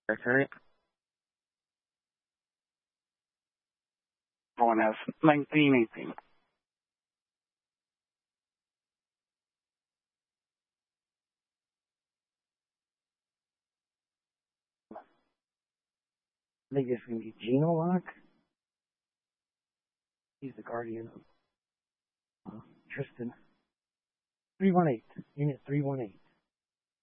Secretary. One has 1918. I think it's going to be Gino Lock. He's the guardian of Tristan. 318. Unit 318.